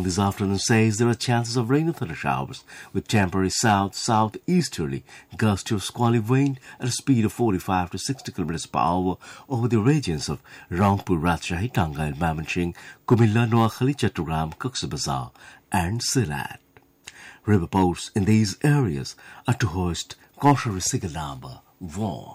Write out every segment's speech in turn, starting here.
This afternoon says there are chances of rain and thunder showers with temporary south-southeasterly gusts to squally wind at a speed of 45 to 60 km per hour over the regions of Rangpur, Rajshahi, Tangail, Mymensingh, Kumilla, Noakhali, Chattogram, Cox's Bazar and Sylhet. River ports in these areas are to hoist cautionary signal number 1.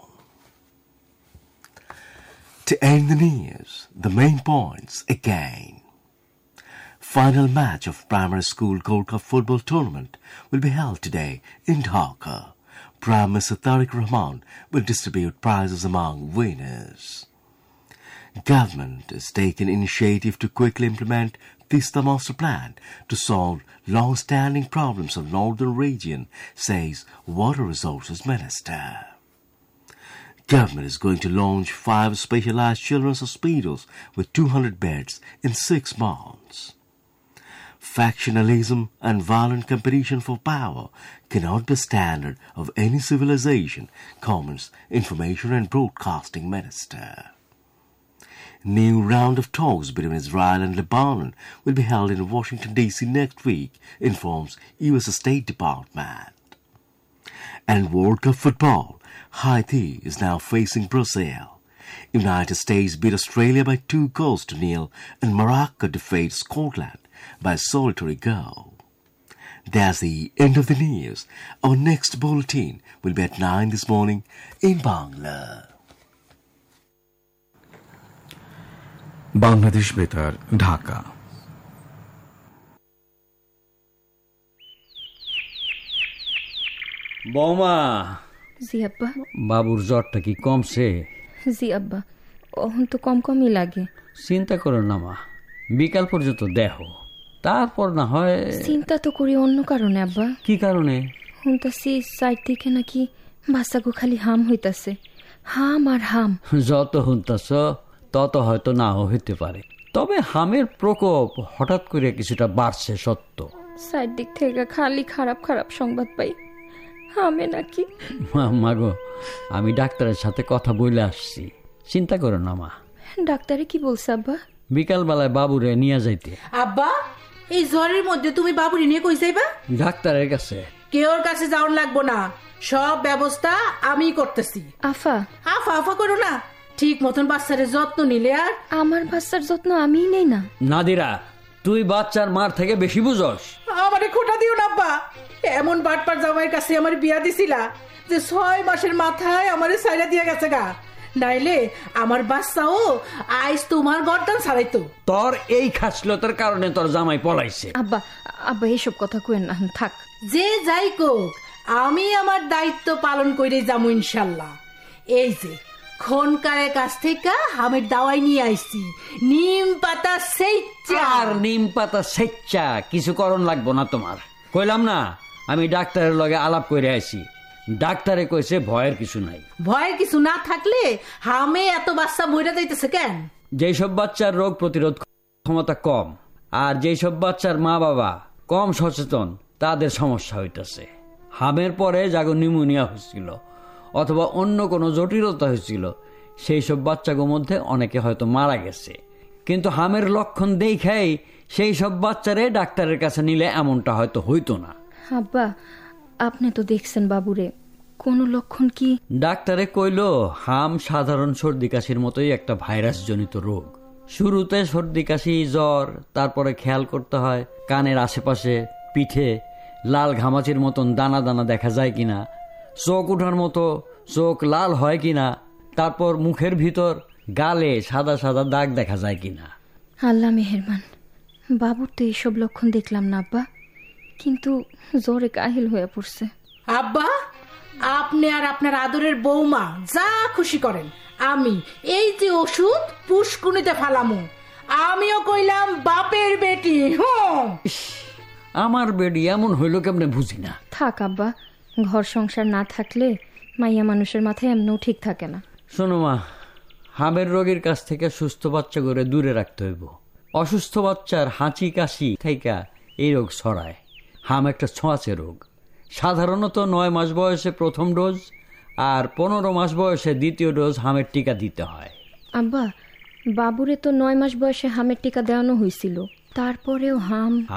To end the news, the main points again. Final match of Primary School Gold Cup football tournament will be held today in Dhaka. Prime Minister Tariq Rahman will distribute prizes among winners. Government has taken initiative to quickly implement Tista Master Plan to solve long-standing problems of northern region, says Water Resources Minister. Government is going to launch 5 specialized children's hospitals with 200 beds in 6 months. Factionalism and violent competition for power cannot be standard of any civilization, comments Information and Broadcasting Minister. New round of talks between Israel and Lebanon will be held in Washington, D.C. next week, informs U.S. State Department. And World Cup football, Haiti is now facing Brazil. United States beat Australia by 2-0 and Morocco defeats Scotland by a solitary goal. That's the end of the news. Our next bulletin will be at 9 this morning in Bangla. Bangladesh বেতার, ঢাকা। বৌমা। জি আব্বা। বাবুর জ্বরটা কি কমছে? জি আব্বা, এখন তো কমই লাগে। চিন্তা করো না মা, বিকাল পর্যন্ত দেখো, তারপর না হয়। চিন্তা তো করি অন্য কারণে আব্বা। কি কারণে? শুনতাছি চারদিকে নাকি বাচ্চাগো খালি হাম হইতাছে, হাম আর হাম। যত শুনতাছ তত হয়তো নাও হইতে পারে, তবে হামের প্রকোপ হঠাৎ করে কিছুটা বাড়ছে সত্য। চারদিক থেকে খালি খারাপ খারাপ সংবাদ পাই, হামে নাকি। মাগো, আমি ডাক্তারের সাথে কথা বলে আসছি, চিন্তা করো না মা। ডাক্তারে কি বলছে আব্বা? বিকাল বেলায় বাবুরে নিয়ে যাইতে। আব্বা, এই জ্বরের মধ্যে তুমি বাবুরে নিয়ে কই যাইবা? ডাক্তারের কাছে। কেউর কাছে যাওন লাগবো না, সব ব্যবস্থা আমি করতেছি। আফা আফা আফা করো না, ঠিক মতন বাচ্চার যত্ন নিলে। আর আমার বাচ্চার যত্ন আমি নেই না। নাদিরা, তুই বাচ্চার মার থেকে বেশি বুঝস। আমারে খোটা দিও না আব্বা, এমন বাটপার জামাইয়ের কাছে আমার বিয়া দিছিলা যে 6 মাসের মাথায় আমারে ছাইরা দিয়ে গেছে গা, নাইলে আমার বাচ্চাও আইস তোমার গর্দান ছাড়াইতো। তোর এই খাসলতার কারণে তোর জামাই পলাইছে। আব্বা আব্বা এসব কথা কইেন না, থাক। যে যাই কোক, আমি আমার দায়িত্ব পালন করে যাবো ইনশাল্লাহ। এই যে খনকারের কাছ থেকে হামের দাওয়াই নিয়ে আইছি, নিম পাতা সেচ্চা। আর নিম পাতা সেচ্চা কিছু করণ লাগবো না তোমার, কইলাম না। আমি ডাক্তারের লগে আলাপ করে আইছি, ডাক্তারে কইছে ভয়ের কিছু নাই। ভয়ের কিছু না থাকলে হামে এত বাচ্চা মইরা যাইতেছে কেন? যেসব বাচ্চার রোগ প্রতিরোধ ক্ষমতা কম আর যেসব বাচ্চার মা বাবা কম সচেতন, তাদের সমস্যা হইতেছে। হামের পরে যাগো নিউমোনিয়া হয়েছিল অথবা অন্য কোনো জটিলতা হয়েছিল, সেই সব বাচ্চাগুলোর মধ্যে অনেকে হয়তো মারা গেছে। কিন্তু হামের লক্ষণ দেখাই সেই সব বাচ্চারে ডাক্তারের কাছে নিলে এমনটা হয়তো হইতো না। আব্বা, আপনি তো দেখছেন বাবুরে, কোন লক্ষণ কি? ডাক্তারে কইলো হাম সাধারণ সর্দি কাশির মতোই একটা ভাইরাস জনিত রোগ। শুরুতে সর্দি কাশি, জ্বর, তারপরে খেয়াল করতে হয় কানের আশেপাশে, পিঠে লাল ঘামাচির মতন দানা দানা দেখা যায় কিনা, চোখ উঠার মতো চোখ লাল হয় কিনা, তারপর মুখের ভিতর গালে সাদা সাদা দাগ দেখা যায় কিনা। আল্লাহ মেহেরবান, বাবুর তো এইসব লক্ষণ দেখলাম না আব্বা, কিন্তু জ্বরে কাহিল হয়ে পড়ছে। আব্বা, আপনি আর আপনার আদরের বৌমা যা খুশি করেন, আমি এই যে ওষুধ পুষ্কুনিতে ফালামু। আমিও কইলাম বাপের বেটি। আমার বেটি এমন হইল কেমনে বুঝি না। থাক আব্বা, ঘর সংসার না থাকলে মাইয়া মানুষের মাথায় এমনও ঠিক থাকে না। শোনো মা, হামের রোগীর কাছ থেকে সুস্থ বাচ্চা করে দূরে রাখতে হইব। অসুস্থ বাচ্চার হাঁচি কাশি থাইকা এই রোগ ছড়ায়। হাম একটা ছোঁয়াচে রোগ। সাধারণত 9 মাস বয়সে প্রথম ডোজ আর 15 মাস বয়সে দ্বিতীয় ডোজ হামের টিকা দিতে হয়। আব্বা, বাবুরে তো 9 মাস বয়সে হামের টিকা দেওয়ানো হয়েছিল, তারপরেও হাম